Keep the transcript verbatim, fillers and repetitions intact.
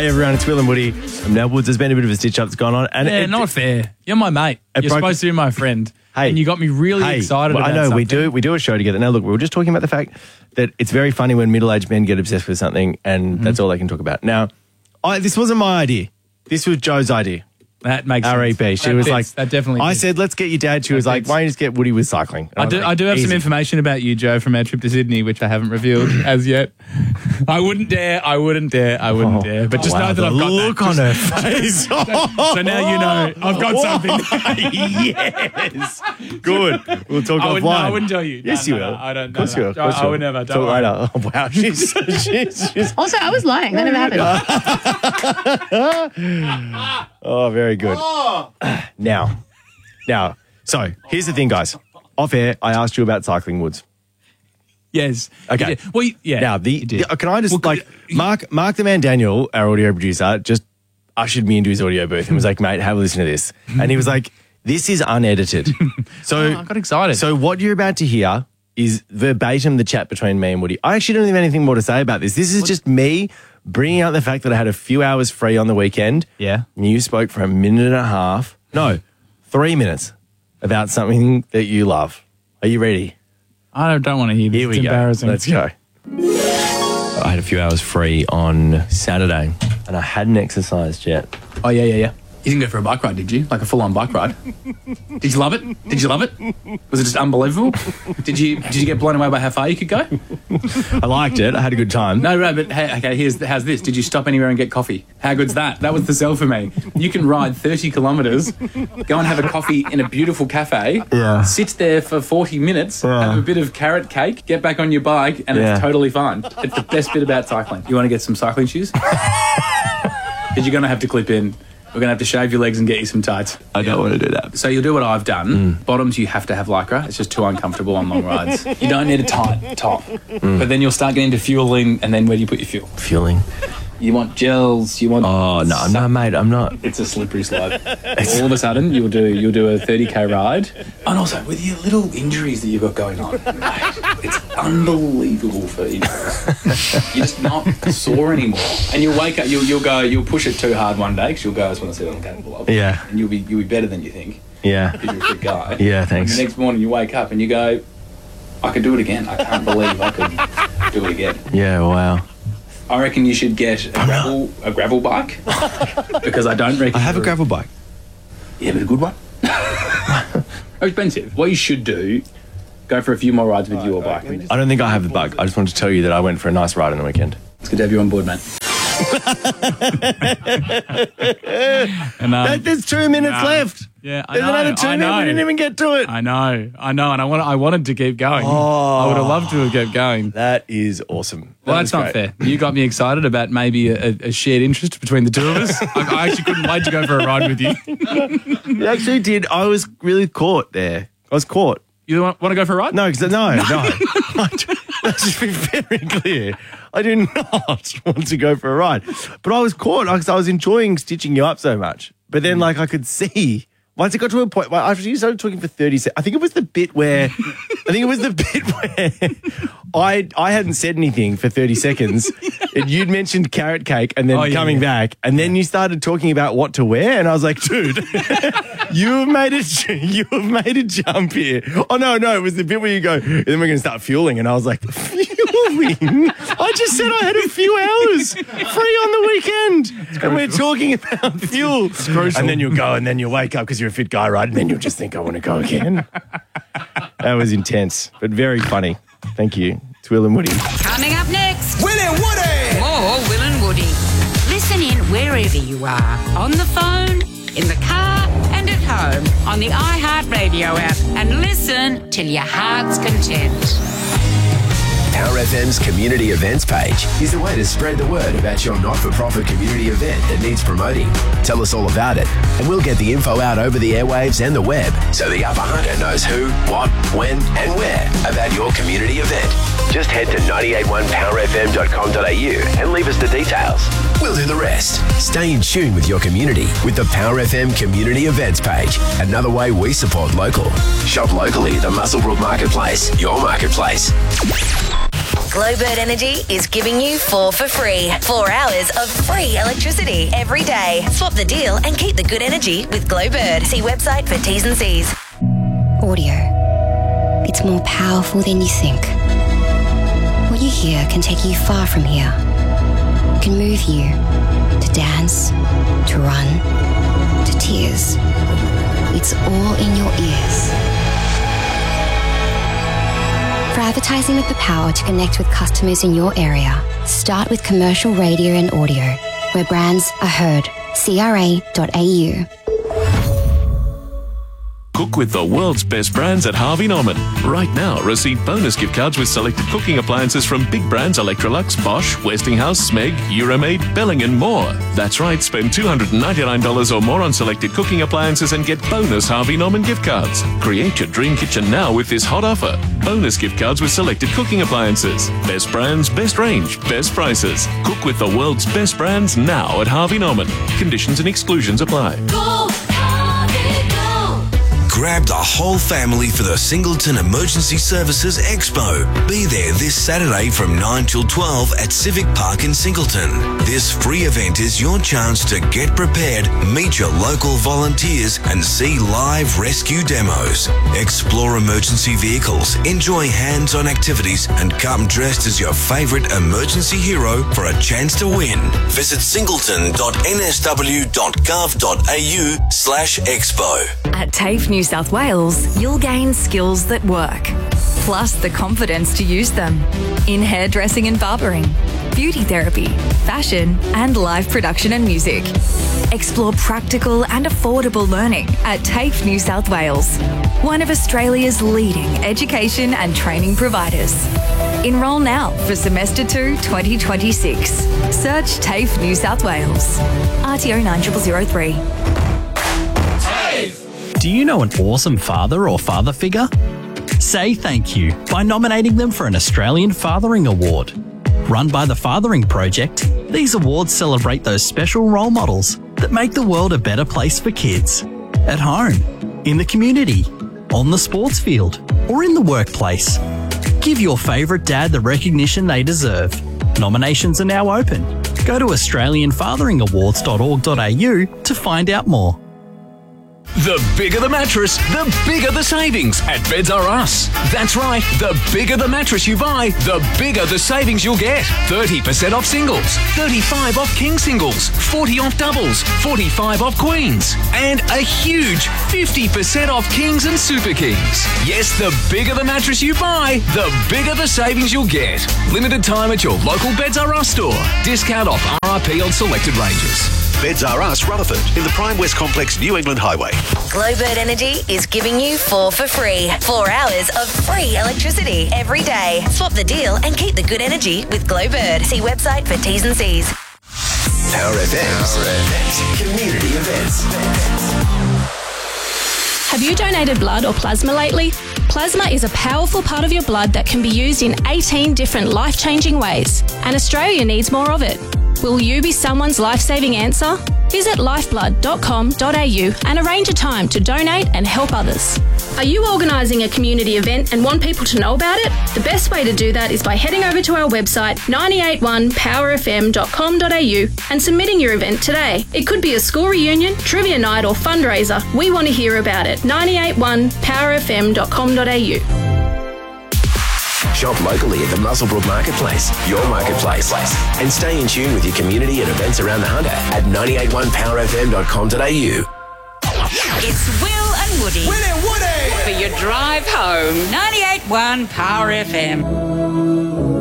Hey everyone, it's Will and Woody. Um, now Woods, there's been a bit of a stitch up that's gone on. And yeah, it, not fair. You're my mate. You're broke- supposed to be my friend. Hey, and you got me really hey, excited well, about I know, something. we do we do a show together. Now look, we were just talking about the fact that it's very funny when middle-aged men get obsessed with something and Mm-hmm. that's all they can talk about. Now, I, this wasn't my idea. This was Joe's idea. That makes R E sense. P. She That was fits. like, that definitely I fits. said, let's get your dad. She was like, fits. why don't you just get Woody with cycling? And I was do, like, I do have some easy. information about you, Joe, from our trip to Sydney, which I haven't revealed as yet. I wouldn't dare, I wouldn't dare, I wouldn't Oh, dare. But just wow, know that the I've got look that. on Just- her face. So now you know I've got something. Yes. Good. We'll talk I offline. would, no, I wouldn't tell you. Yes, no, you no, will. No, I don't. Of course no, you will. no. Of course I, you I would never. Talk Don't worry. later. Oh, wow. She's, she's, she's, Also, I was lying. That never happened. oh, very good. Now, now, so here's the thing, guys. Off air, I asked you about cycling, Woods. Yes. Okay. Yeah. Well, you- yeah. Now, the, you did. the- can I just, Well, like, Mark, Mark the Man Daniel, our audio producer, just ushered me into his audio booth and was like, mate, have a listen to this. And he was like, this is unedited. So Oh, I got excited. So what you're about to hear is verbatim the chat between me and Woody. I actually don't have anything more to say about this. This is just me bringing out the fact that I had a few hours free on the weekend. Yeah. And you spoke for a minute and a half. No, three minutes about something that you love. Are you ready? I don't, don't want to hear this. Here we it's go. embarrassing. Let's go. I had a few hours free on Saturday and I hadn't exercised yet. Oh, yeah, yeah, yeah. You didn't go for a bike ride, did you? Like a full-on bike ride? Did you love it? Did you love it? Was it just unbelievable? Did you Did you get blown away by how far you could go? I liked it. I had a good time. No, right, but hey, okay, here's how's this? Did you stop anywhere and get coffee? How good's that? That was the sell for me. You can ride thirty kilometres, go and have a coffee in a beautiful cafe, Yeah. sit there for forty minutes, Yeah. have a bit of carrot cake, get back on your bike, and Yeah. it's totally fine. It's the best bit about cycling. You want to get some cycling shoes? Because you're going to have to clip in. We're going to have to shave your legs and get you some tights. I don't want to do that. So you'll do what I've done. Bottoms, you have to have Lycra. It's just too uncomfortable on long rides. You don't need a tight top. But then you'll start getting into fueling, and then where do you put your fuel? Fueling. You want gels, you want... Oh, no, I'm not, mate. I'm not. It's a slippery slope. All of a sudden, you'll do you'll do a thirty K ride. And also, with your little injuries that you've got going on, mate, it's unbelievable for injuries. You're just not sore anymore. And you'll wake up, you'll, you'll go, you'll push it too hard one day, because you'll go, that's what I said I'm capable of. Yeah. And you'll be, you'll be better than you think, Yeah. because you're a fit guy. Yeah, thanks. And the next morning, you wake up and you go, I could do it again. I can't believe I could do it again. Yeah, wow. I reckon you should get a gravel a gravel bike, because I don't reckon I have a you're- gravel bike. Yeah, but a good one. How expensive? What you should do, go for a few more rides with your bike. I don't think I have the bug. I just wanted to tell you that I went for a nice ride on the weekend. It's good to have you on board, mate. and, um, That- There's two minutes no. left. Yeah, I There's know, another two I minutes. know. We didn't even get to it. I know, I know, and I want, I wanted to keep going. Oh. I would have loved to have kept going. That is awesome. Well, That that's is not great. fair. You got me excited about maybe a, a shared interest between the two of us. I, I actually couldn't wait to go for a ride with you. You actually did. I was really caught there. I was caught. You want, want to go for a ride? No, because no, no. I do- Let's just be very clear. I do not want to go for a ride. But I was caught because I was enjoying stitching you up so much. But then, like, I could see once it got to a point, well, after you started talking for thirty seconds, I think it was the bit where, I think it was the bit where I I hadn't said anything for thirty seconds. And you'd mentioned carrot cake and then Oh, yeah, coming yeah. back. And then you started talking about what to wear. And I was like, dude, you have made it, you have made a jump here. Oh, no, no, it was the bit where you go, and then we're going to start fueling. And I was like, fueling? I just said I had a few hours free on the weekend. And we're talking about fuel. And then you'll go and then you'll wake up because you're a fit guy, right? And then you'll just think, I want to go again. That was intense, but very funny. Thank you. It's Will and Woody. Coming up next, Will and Woody! more Will and Woody. Listen in wherever you are, on the phone, in the car, and at home, on the iHeartRadio app, and listen till your heart's content. Power F M's community events page is the way to spread the word about your not-for-profit community event that needs promoting. Tell us all about it, and we'll get the info out over the airwaves and the web so the upper hunter knows who, what, when, and where about your community event. Just head to nine eight one power f m dot com dot a u and leave us the details. We'll do the rest. Stay in tune with your community with the Power F M community events page. Another way we support local. Shop locally, the Muswellbrook Marketplace, your marketplace. Glowbird Energy is giving you four for free. Four hours of free electricity every day. Swap the deal and keep the good energy with Glowbird. See website for T's and C's. Audio. It's more powerful than you think. What you hear can take you far from here. It can move you to dance, to run, to tears. It's all in your ears. For advertising with the power to connect with customers in your area, start with commercial radio and audio, where brands are heard. C R A dot A U. Cook with the world's best brands at Harvey Norman. Right now, receive bonus gift cards with selected cooking appliances from big brands Electrolux, Bosch, Westinghouse, Smeg, Euromaid, Belling and more. That's right, spend two hundred ninety-nine dollars or more on selected cooking appliances and get bonus Harvey Norman gift cards. Create your dream kitchen now with this hot offer. Bonus gift cards with selected cooking appliances. Best brands, best range, best prices. Cook with the world's best brands now at Harvey Norman. Conditions and exclusions apply. Go, Harvey, go. Grab the whole family for the Singleton Emergency Services Expo. Be there this Saturday from nine till twelve at Civic Park in Singleton. This free event is your chance to get prepared, meet your local volunteers and see live rescue demos. Explore emergency vehicles, enjoy hands-on activities and come dressed as your favourite emergency hero for a chance to win. Visit singleton.nsw.gov.au slash expo. At TAFE New South Wales, you'll gain skills that work, plus the confidence to use them in hairdressing and barbering, beauty therapy, fashion, and live production and music. Explore practical and affordable learning at TAFE New South Wales, one of Australia's leading education and training providers. Enrol now for Semester two twenty twenty-six. Search TAFE New South Wales. R T O nine zero zero zero three. Do you know an awesome father or father figure? Say thank you by nominating them for an Australian Fathering Award. Run by the Fathering Project, these awards celebrate those special role models that make the world a better place for kids. At home, in the community, on the sports field, or in the workplace. Give your favourite dad the recognition they deserve. Nominations are now open. Go to australian fathering awards dot org dot a u to find out more. The bigger the mattress, the bigger the savings at Beds R Us. That's right, the bigger the mattress you buy, the bigger the savings you'll get. thirty percent off singles, thirty-five percent off king singles, forty percent off doubles, forty-five percent off queens, and a huge fifty percent off kings and super kings. Yes, the bigger the mattress you buy, the bigger the savings you'll get. Limited time at your local Beds R Us store. Discount off R R P on selected ranges. Beds R Us, Rutherford, in the Prime West Complex, New England Highway. Glowbird Energy is giving you four for free. Four hours of free electricity every day. Swap the deal and keep the good energy with Glowbird. See website for T's and C's. Power F M's community events. Have you donated blood or plasma lately? Plasma is a powerful part of your blood that can be used in eighteen different life-changing ways, and Australia needs more of it. Will you be someone's life-saving answer? Visit lifeblood dot com dot a u and arrange a time to donate and help others. Are you organising a community event and want people to know about it? The best way to do that is by heading over to our website ninety-eight point one power f m dot com dot a u and submitting your event today. It could be a school reunion, trivia night or fundraiser. We want to hear about it. ninety-eight point one power f m dot com dot a u. Shop locally at the Muswellbrook Marketplace, your marketplace. And stay in tune with your community and events around the Hunter at ninety-eight point one power f m dot com dot a u. It's Will and Woody. Will and Woody! For your drive home. ninety-eight point one Power F M.